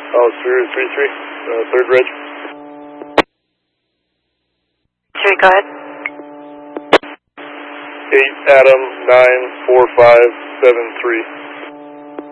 Oh, 033, third reg. 3, go ahead. 8 Adam 94573.